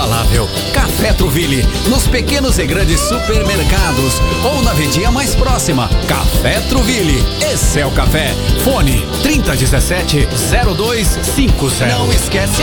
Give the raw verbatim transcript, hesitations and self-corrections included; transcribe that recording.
inigualável. Café Truville, nos pequenos e grandes supermercados ou na vendinha mais próxima. Café Truville, esse é o café. Fone trinta dezessete zero dois cinquenta. Não esquece